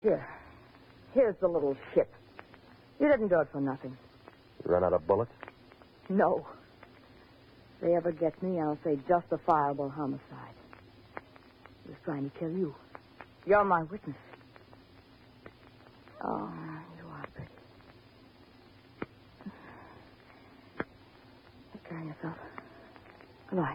Here's the little ship. You didn't do it for nothing. You run out of bullets? No. If they ever get me, I'll say justifiable homicide. He was trying to kill you. You're my witness. Oh, you are pretty. Take care of yourself. Goodbye.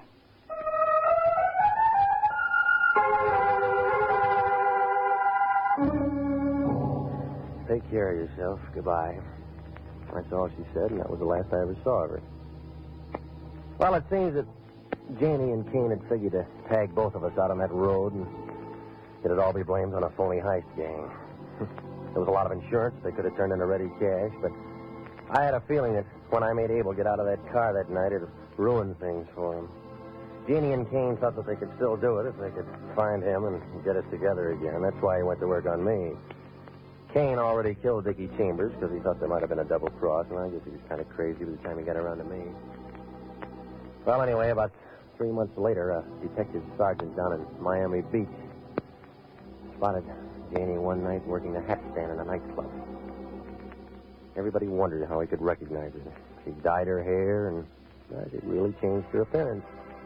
Take care of yourself. Goodbye. That's all she said, and that was the last I ever saw of her. Well, it seems that Janie and Kane had figured to tag both of us out on that road, and it'd all be blamed on a phony heist gang. There was a lot of insurance they could have turned into ready cash, but I had a feeling that when I made Abel get out of that car that night, it'd ruin things for him. Jeannie and Kane thought that they could still do it if they could find him and get us together again. That's why he went to work on me. Kane already killed Dickie Chambers because he thought there might have been a double cross, and I guess he was kind of crazy by the time he got around to me. Well, anyway, about 3 months later, a detective sergeant down in Miami Beach spotted Janie one night working the hat stand in a nightclub. Everybody wondered how he could recognize her. She dyed her hair, and it really changed her appearance.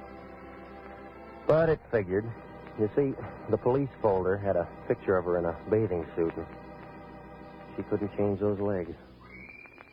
But it figured. You see, the police folder had a picture of her in a bathing suit, and she couldn't change those legs.